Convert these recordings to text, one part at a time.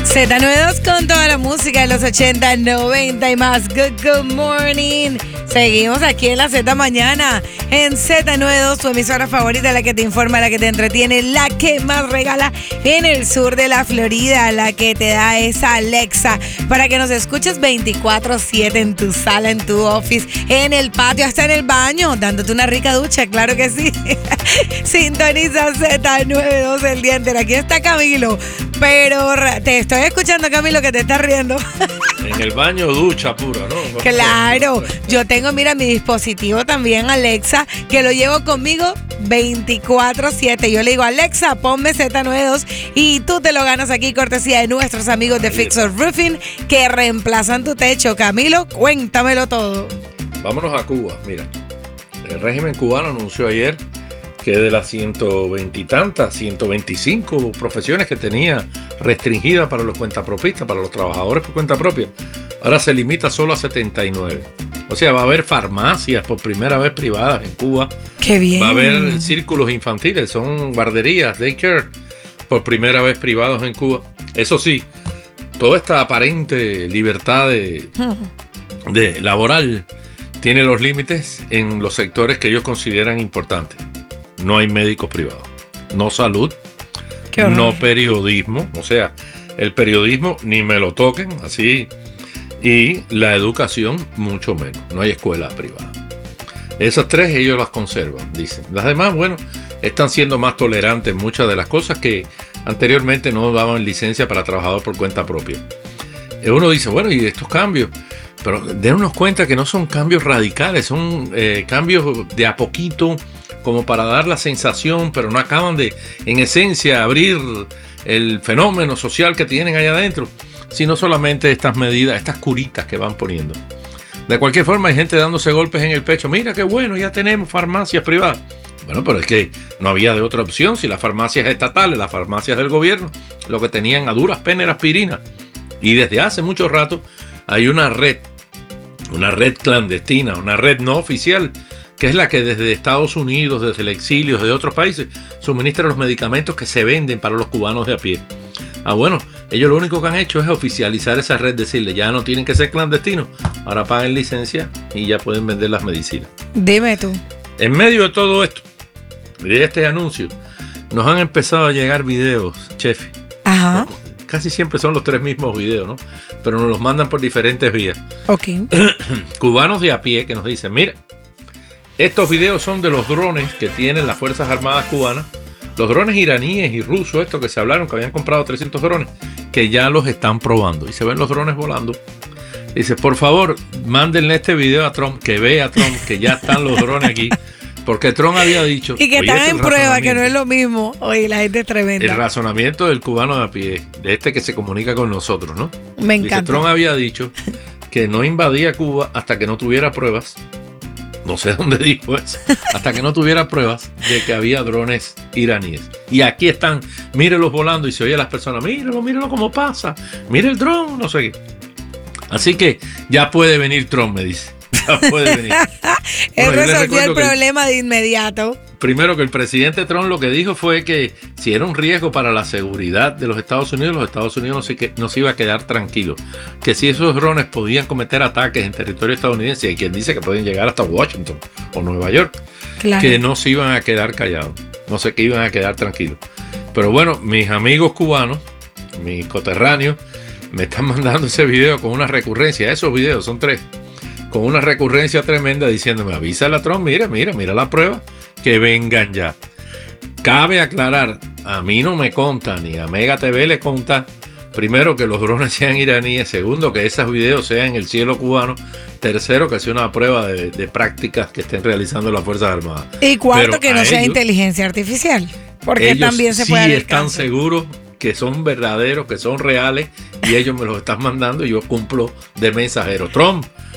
Z92 con toda la música de los 80, 90 y más. Good morning. Seguimos aquí en la Z Mañana, en Z92, tu emisora favorita, la que te informa, la que te entretiene, la que más regala en el sur de la Florida, la que te da esa Alexa para que nos escuches 24/7 en tu sala, en tu office, en el patio, hasta en el baño, dándote una rica ducha, claro que sí. Sintoniza Z92 el día entero. Aquí está Camilo, pero te estoy escuchando, Camilo, que te estás riendo. En el baño, ducha pura, ¿no? Claro, yo tengo, mira, mi dispositivo también, Alexa, que lo llevo conmigo 24/7. Yo le digo, Alexa, ponme Z92 y tú te lo ganas aquí, cortesía de nuestros amigos de Fixer Roofing, que reemplazan tu techo. Camilo, cuéntamelo todo. Vámonos a Cuba, mira. El régimen cubano anunció ayer que de las 120 y tantas, 125 profesiones que tenía restringidas para los cuentapropistas, para los trabajadores por cuenta propia, ahora se limita solo a 79. O sea, va a haber farmacias por primera vez privadas en Cuba. ¡Qué bien! Va a haber círculos infantiles, son guarderías, daycare, por primera vez privados en Cuba. Eso sí, toda esta aparente libertad de laboral tiene los límites en los sectores que ellos consideran importantes. No hay médicos privados, no salud, no periodismo, o sea, el periodismo ni me lo toquen, así, y la educación mucho menos, no hay escuelas privadas. Esas tres ellos las conservan, dicen. Las demás, bueno, están siendo más tolerantes en muchas de las cosas que anteriormente no daban licencia para trabajador por cuenta propia. Uno dice, bueno, ¿y estos cambios? Pero démonos cuenta que no son cambios radicales, son cambios de a poquito, como para dar la sensación, pero no acaban de, en esencia, abrir el fenómeno social que tienen allá adentro, sino solamente estas medidas, estas curitas que van poniendo. De cualquier forma, hay gente dándose golpes en el pecho. Mira qué bueno, ya tenemos farmacias privadas. Bueno, pero es que no había de otra opción. Si las farmacias estatales, las farmacias del gobierno, lo que tenían a duras penas era aspirina. Y desde hace mucho rato hay una red clandestina, una red no oficial, que es la que desde Estados Unidos, desde el exilio, desde otros países, suministra los medicamentos que se venden para los cubanos de a pie. Bueno, ellos lo único que han hecho es oficializar esa red, decirle, ya no tienen que ser clandestinos, ahora paguen licencia y ya pueden vender las medicinas. Dime tú. En medio de todo esto, de este anuncio, nos han empezado a llegar videos, Chefi. Ajá. Casi siempre son los tres mismos videos, ¿no? Pero nos los mandan por diferentes vías. Ok. Cubanos de a pie que nos dicen, mira, estos videos son de los drones que tienen las Fuerzas Armadas cubanas, los drones iraníes y rusos, estos que se hablaron, que habían comprado 300 drones, que ya los están probando. Y se ven los drones volando. Dice, por favor, mándenle este video a Trump, que vea a Trump, que ya están los drones aquí. Porque Trump había dicho... Y que están en prueba, que no es lo mismo. Oye, la gente es tremenda. El razonamiento del cubano de a pie, de este que se comunica con nosotros, ¿no? Me encanta. Dice, Trump había dicho que no invadía Cuba hasta que no tuviera pruebas. No sé dónde dijo eso. Hasta que no tuviera pruebas de que había drones iraníes. Y aquí están, mírelos volando y se oye a las personas, mírelo cómo pasa. Mire el dron, no sé qué. Así que ya puede venir Trump, me dice. Ya puede venir. Él resolvió el problema de inmediato. Primero, que el presidente Trump lo que dijo fue que si era un riesgo para la seguridad de los Estados Unidos no se iba a quedar tranquilo. Que si esos drones podían cometer ataques en territorio estadounidense, hay quien dice que pueden llegar hasta Washington o Nueva York, claro, que no se iban a quedar callados, no sé, que iban a quedar tranquilos. Pero bueno, mis amigos cubanos, mis coterráneos, me están mandando ese video con una recurrencia. Esos videos son 3. Con una recurrencia tremenda diciéndome, avísale a Trump, mira la prueba, que vengan ya. Cabe aclarar, a mí no me conta, ni a Mega TV le conta, primero, que los drones sean iraníes, segundo, que esos videos sean en el cielo cubano, tercero, que sea una prueba de prácticas que estén realizando las Fuerzas Armadas. Y cuarto, pero que no sea inteligencia artificial, porque también se puede... Ellos sí están seguros que son verdaderos, que son reales, y ellos me los están mandando y yo cumplo de mensajero. Trump,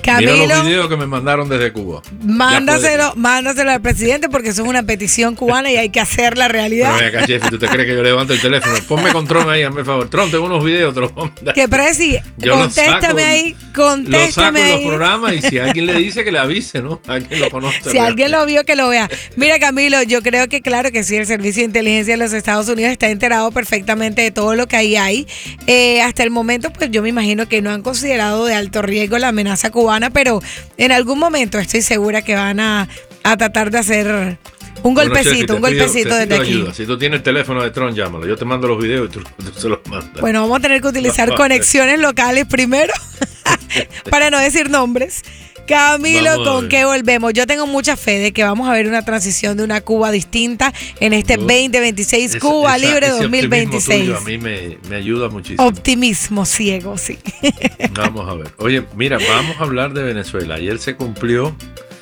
Camilo, mira los videos que me mandaron desde Cuba. Mándaselo al presidente porque eso es una petición cubana y hay que hacerla realidad. Pero acá, Jeffy, ¿tú te crees que yo levanto el teléfono? Ponme con Tron ahí, hazme el favor. Tron, tengo unos videos, te los voy a mandar. Que Presi, contéstame ahí. Lo saco en los programas y si alguien le dice que le avise, ¿no? Alguien lo conoce. Si alguien lo vio, que lo vea. Mira, Camilo, yo creo que claro que sí, el Servicio de Inteligencia de los Estados Unidos está enterado perfectamente de todo lo que ahí hay. Hasta el momento, pues yo me imagino que no han considerado de alto riesgo la amenaza cubana, pero en algún momento estoy segura que van a tratar de hacer un golpecito, desde aquí. Ayuda. Si tú tienes el teléfono de Tron, llámalo. Yo te mando los videos y tú se los mandas. Bueno, vamos a tener que utilizar conexiones locales primero para no decir nombres. Camilo, ¿con qué volvemos? Yo tengo mucha fe de que vamos a ver una transición de una Cuba distinta en este 2026, Cuba Libre 2026. Tuyo a mí me ayuda muchísimo. Optimismo ciego, sí. Vamos a ver. Oye, mira, vamos a hablar de Venezuela. Ayer se cumplió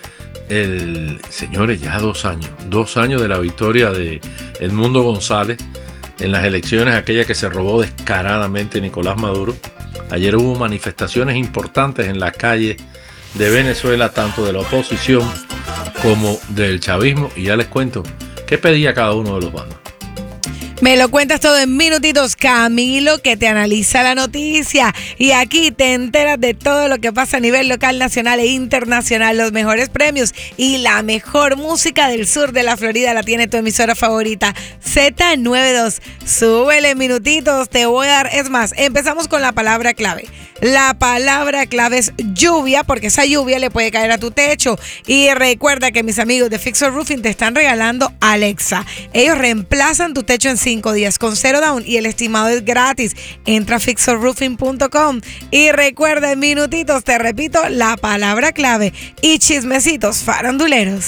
señores, ya 2 años. 2 años de la victoria de Edmundo González en las elecciones, aquella que se robó descaradamente Nicolás Maduro. Ayer hubo manifestaciones importantes en las calles de Venezuela, tanto de la oposición como del chavismo, y ya les cuento qué pedía cada uno de los bandos. Me lo cuentas todo en minutitos, Camilo, que te analiza la noticia. Y aquí te enteras de todo lo que pasa a nivel local, nacional e internacional. Los mejores premios y la mejor música del sur de la Florida la tiene tu emisora favorita, Z92. Súbele minutitos, te voy a dar. Es más, empezamos con la palabra clave. La palabra clave es lluvia, porque esa lluvia le puede caer a tu techo. Y recuerda que mis amigos de Fixer Roofing te están regalando Alexa. Ellos reemplazan tu techo en 5 días con 0 down y el estimado es gratis. Entra a fixerroofing.com y recuerda, en minutitos te repito la palabra clave y chismecitos faranduleros.